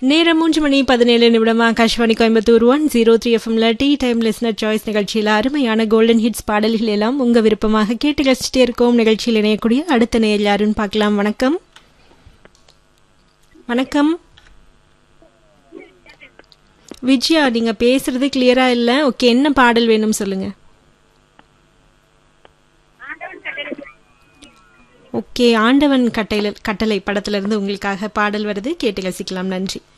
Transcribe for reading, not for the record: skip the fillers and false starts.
நேரம் 3:17 ஆகாஷ்வாணி கோயம்புத்தூர் 103 எஃப்எம்ல tea time listener choice நிகழ்ச்சியில் அருமையான கோல்டன் ஹிட்ஸ் பாடல்கள் எல்லாம் உங்க விருப்பமாக கேட்டு ரசிச்சுட்டே இருக்கோம். நிகழ்ச்சியில் இணையக்கூடிய அடுத்த நேயர் யாருன்னு பார்க்கலாம். வணக்கம். வணக்கம் விஜயா, நீங்க பேசுறது கிளியரா இல்ல. ஓகே, என்ன பாடல் வேணும் சொல்லுங்க. ஓகே, ஆண்டவன் கட்டளை படத்துல இருந்து உங்களுக்காக பாடல் வருது, கேட்டு ரசிக்கலாம். நன்றி.